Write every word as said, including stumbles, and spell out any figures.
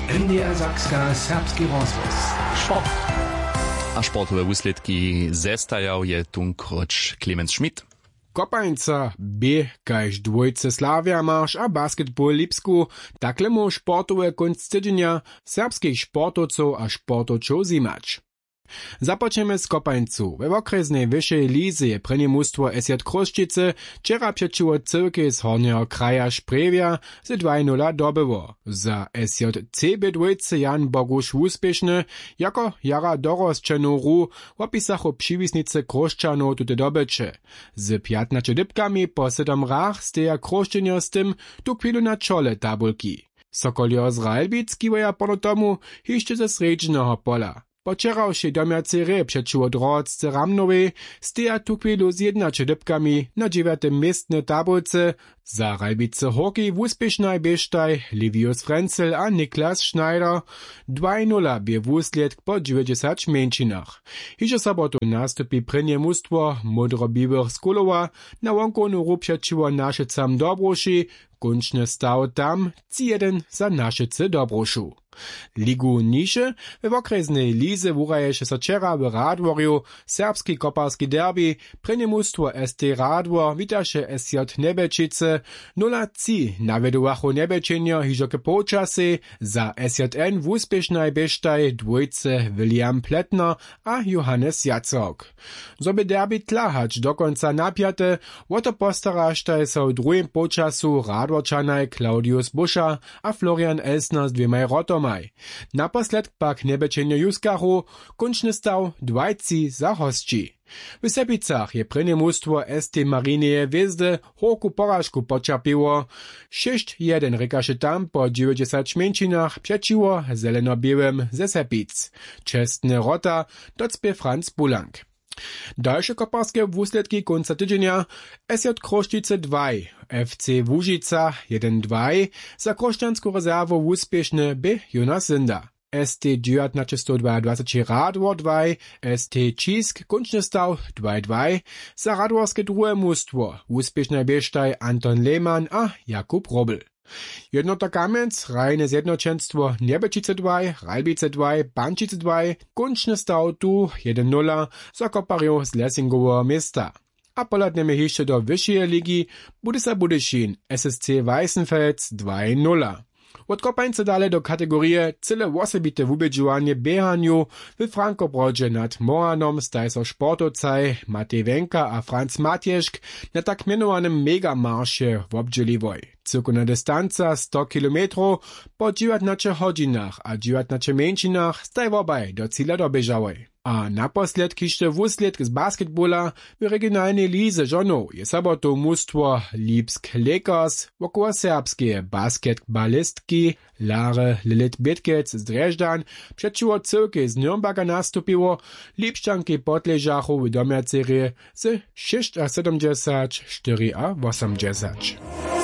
M D R Sakska serbski rozhlas. Sport. A sportowe wysledki zestajał je tunkroć Clemens Schmidt. Kopańca, B, kaž dwójce Slavia marsz a basketball Lipsku, takle mu sportowe kunst tydzienia serbskich sportowców a sportowców zimać. Započneme z Kopańcu. We okresnej wyższej lizy je prenie mustwo S J Kruščice wczera przeciwko cyrki z Hornjego kraja Sprewia z dwa nula dobyło. Za S J C B dwójce Jan Bogusz uspieszny, jako jara dorosčenu ru opisachu przywisnice Kruščanów tute dobycze. Z piętnastu dybkami po sedem rach steja Kruščenio z tym tu chwilu na czole tabulki. Sokolio z Ralbic kiwaja pono tomu hiszcze ze sredźnego pola. Počeravši domiaci re přečuvo drodce Ramnowej steja tu chwilu z jednačo dybkami na dziewiątym miestne tabulce. Za Ralbice hockey w uspěšnaj běštaj Livius Frenzel a Niklas Schneider dwa nula bie wusledk po dziewięćdziesięciu męczynach. Hižo sobotu nastupi prenie mustwo modrobiwych z Kulowa na wonkonu ru přečuvo Našicam Dobruši, kunčne stav tam trzy jeden za Našice Dobrušu. Ligu niže we okresnej lize wuraješe so wczera w Radworju serbski koparski derby prenie mustwo S T Radwor witaše S J Nebečice nula trzy navedowachu Nebečenjo hižo ke počasy za S J N w uspěšnaj běštaj dwójce William Pletner a Johannes Jacok. Zoby derby tlahać do końca napiate, oto postaraštaj so w drugim počasu Radworčanaj Claudius Buscha a Florian Elsner z dwema rotomaj. Naposled pak Nebečenjo juskachu, kunčny stav dwa trzy za hostči. W Sepicach je prenie mustwo S T Marineje Wezdy hoku porażku počapiło. sześć jeden rekaše tam po dziewięćdziesięciu męczynach przeciwko zeleno-białym ze Sepic. Czestny rota docpie Franz Bulank. Dalsze koparskie wusledki końca tydzienia S J Kruščice dwa, F C Łužica jeden dwa, za krošćansku rezerwu uspieszny B Jonas Zinda. S T dziewiętnaście dwadzieścia Radwor dwa, S T Čisk kunčny stav dwa dwa, za radworskie drugie mustwo uspieszny běštaj Anton Lehmann a Jakub Robel. Jednota Kamiec, Rajne Zjednoczeństwo Niebečice dwa, Ralbice dwa, Bančice dwa, kunčny stav tu jeden nula za koparią z Lessingowo miasta. A poladneme jeszcze do wyższej ligi Budisa Budyšin S S C Weissenfels dwa nula. Od Kopańca dalej do kategorie cyle osobite wubědźowanie běhanju w Frankobrodzie nad Moranom staj so sportowcaj Matej Wenka a Franz Matjeszk na tak mianowanym megamarsze w obdźěliwoj. Cyrkuna distanca sto kilometrów po dziewiętnastu hodzinach a dziewiętnastu męczynach staj wobaj do cíla doběžałoj. A naposled kište wusledk z basketbola w regionalnej lize żonów je sobotu mustwo Lipsk Lakers wokoło serbskie basketbalistki Lare Lilith Bitkec z Dreždan przeciwko cyrki z Nürnberga nastupiło, Lipšćanki podležachu w domiacerie z siedemdziesiąt sześć cztery osiemdziesiąt.